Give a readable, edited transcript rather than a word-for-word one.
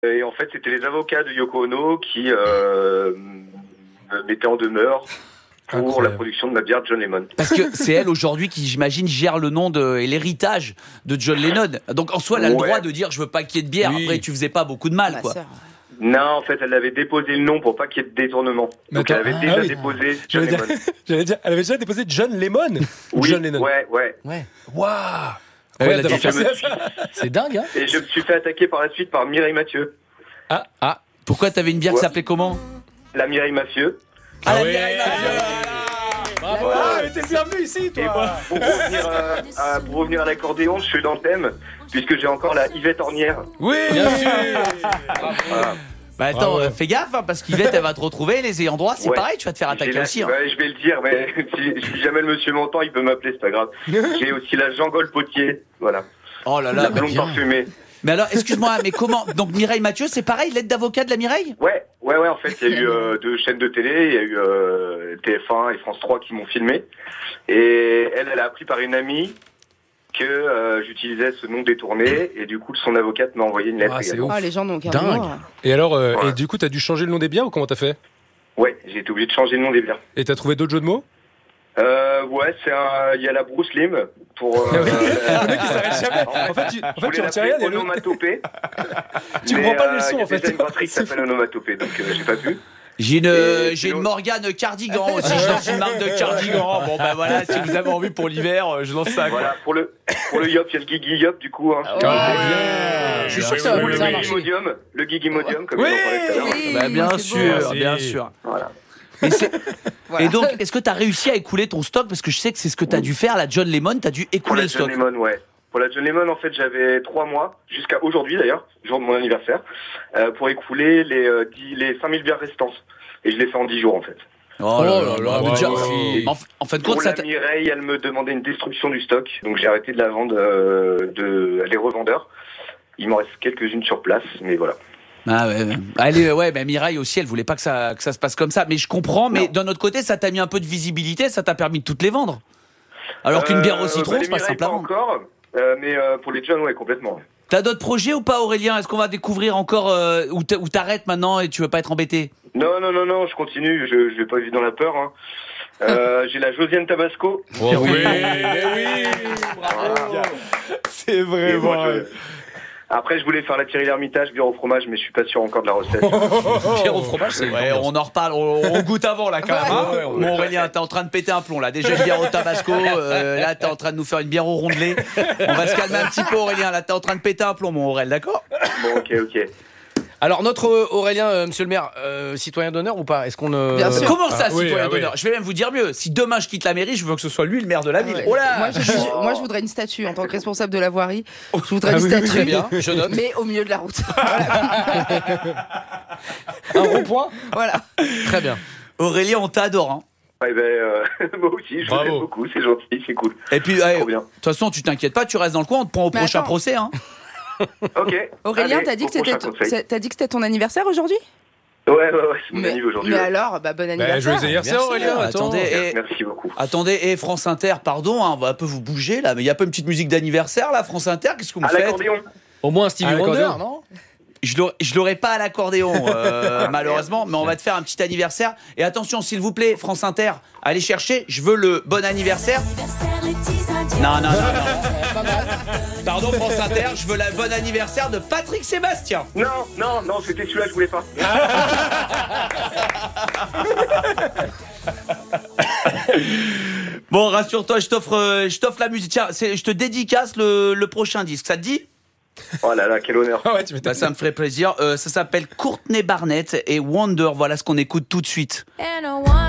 Et en fait, c'était les avocats de Yoko Ono qui me mettaient en demeure pour Incroyable. la production de ma bière John Lemon. Parce que c'est elle aujourd'hui qui, j'imagine, gère le nom et l'héritage de John Lennon. Donc en soi, elle a le Ouais. droit de dire je veux pas qu'il y ait de bière. Oui. Après, tu faisais pas beaucoup de mal, Ma quoi. sœur. Non, en fait, elle avait déposé le nom pour pas qu'il y ait de détournement. Donc D'accord. elle avait déjà oui. déposé John J'allais dire, Lemon. j'allais dire, elle avait déjà déposé John Lemon ou Oui, John Lennon. ouais. Waouh. Elle a Incroyable d'avoir dû pensé faire- à ça. C'est dingue, hein. Et je me suis fait attaquer par la suite par Mireille Mathieu. Pourquoi t'avais une bière qui Ouais. s'appelait comment? La Mireille Mathieu. Ah, la ouais. Mireille Mathieu. Bravo. Ah, mais t'es le bienvenu ici, Et toi. pour revenir à l'accordéon, je suis dans le thème, puisque j'ai encore la Yvette Ornière. Oui, Bien sûr. Voilà. Bah attends, Bravo. fais gaffe, hein, parce qu'Yvette, elle va te retrouver, les ayants droit, c'est Ouais. pareil, tu vas te faire attaquer aussi. Hein. Ouais, je vais le dire, mais si jamais le monsieur m'entend, il peut m'appeler, c'est pas grave. J'ai aussi la Jean-Gol Potier, voilà. Oh là La là, blonde bien. parfumée. mais alors, excuse-moi, mais comment? Donc Mireille Mathieu, c'est pareil, l'aide d'avocat de la Mireille? Ouais, en fait, il y a eu deux chaînes de télé, il y a eu TF1 et France 3 qui m'ont filmé. Et elle a appris par une amie que j'utilisais ce nom détourné, et du coup, son avocate m'a envoyé une lettre. Ah, c'est également. ouf. Oh, les gens n'ont aucun Dingue. humour. Et alors, Ouais. et du coup, t'as dû changer le nom des bières ou comment t'as fait? Ouais, j'ai été obligé de changer le nom des bières. Et t'as trouvé d'autres jeux de mots? Ouais, il y a la Bruce Lim pour. Le mec, il s'arrête jamais. En fait, tu je voulais retiens rien. l'appeler onomatopée. Tu Mais, comprends pas le son, il y a en fait. déjà une brasserie qui C'est s'appelle onomatopée, donc j'ai pas pu. J'ai une, Et j'ai une sinon- Morgane Cardigan aussi, je lance une marque de cardigan. Bon bah voilà, si vous avez envie pour l'hiver, je lance ça. Quoi. Voilà, pour le yop, il y a le Gigi Yop du coup. Hein. Ah, bien. Je suis sûr que ça Ou va le marcher. Gigimodium, le Gigimodium, comme Oui. on en parlait tout à l'heure. Oui, Bah, bien c'est sûr, beau. Merci. bien sûr. Voilà. Voilà. Et donc, est-ce que tu as réussi à écouler ton stock? Parce que je sais que c'est ce que tu as dû faire, la John Lemon, tu as dû Pour écouler la le stock. John Lemon, ouais. Pour la John Lemon, en fait, j'avais 3 mois, jusqu'à aujourd'hui d'ailleurs, jour de mon anniversaire, pour écouler les 5000 bières restantes. Et je l'ai fait en 10 jours, en fait. Oh là là, mais déjà, bravo. en fin de compte, Pour ça la t'a- Mireille, elle me demandait une destruction du stock, donc j'ai arrêté de la vendre les revendeurs. Il m'en reste quelques-unes sur place, mais voilà. Ah ouais, allez, ouais, bah Mireille aussi, elle voulait pas que ça se passe comme ça. Mais je comprends, mais d'un autre côté, ça t'a mis un peu de visibilité, ça t'a permis de toutes les vendre. Alors qu'une bière au citron, les c'est pas Mireille, simple à pas vendre. encore, mais pour les John, ouais, complètement. T'as d'autres projets ou pas, Aurélien? Est-ce qu'on va découvrir encore où t'arrêtes maintenant et tu veux pas être embêté? Non, je continue, je vais pas vivre dans la peur. Hein. J'ai la Josiane Tabasco. Oh, oui, mais oui. Voilà. C'est Et moi, Après, je voulais faire la Thierry L'Hermitage, bière au fromage, mais je suis pas sûr encore de la recette. Pierre au fromage, c'est Ouais, on en reparle, on goûte avant là quand même. Hein. Bon, Aurélien, t'es en train de péter un plomb là. Déjà une bière au tabasco, là t'es en train de nous faire une bière au rondelet. On va se calmer un petit peu, Aurélien. Là t'es en train de péter un plomb, mon Aurel, d'accord? Bon, ok. Alors, notre Aurélien, monsieur le maire, citoyen d'honneur ou pas? Est-ce qu'on. Bien sûr. Comment ça, oui, citoyen oui. d'honneur? Je vais même vous dire mieux. Si demain je quitte la mairie, je veux que ce soit lui le maire de la ville. Ouais. Oh là! Moi, je voudrais une statue en tant que responsable de la voirie. Je voudrais une oui, statue. Très bien, je note. Mais au milieu de la route. Un rond-point? Voilà. Très bien. Aurélien, on t'adore. Hein. Eh ben, moi aussi, je vous Bravo. aime beaucoup, c'est gentil, c'est cool. Et puis, Trop bien. de toute façon, tu t'inquiètes pas, tu restes dans le coin, on te prend au Mais prochain attends. procès. Hein. Ok. Aurélien, Allez, t'as dit au que c'était prochain conseil. t'as dit que c'était ton anniversaire aujourd'hui? Ouais, c'est mon anniversaire aujourd'hui. mais ouais. alors, bah, bon Bah, anniversaire. joyeux anniversaire, Aurélien. Attends. Attendez, Merci beaucoup. Attendez, France Inter, pardon, hein, on va un peu vous bouger là, mais il y a pas une petite musique d'anniversaire là, France Inter, qu'est-ce que vous me À faites? l'accordéon. Au moins un Stevie Ah, Wonder, l'accordéon. non? Je l'aurai pas à l'accordéon, malheureusement, mais on va te faire un petit anniversaire. Et attention, s'il vous plaît, France Inter, allez chercher, je veux le bon anniversaire. Non. Pardon, France Inter, je veux le bon anniversaire de Patrick Sébastien. Non, c'était celui-là que je voulais pas. Bon, rassure-toi, je t'offre la musique. Tiens, je te dédicace le prochain disque, ça te dit? Oh là là, quel honneur. Ah ouais, tu m'étonnes. Bah, ça me ferait plaisir. Ça s'appelle Courtney Barnett et Wonder. Voilà ce qu'on écoute tout de suite. And I want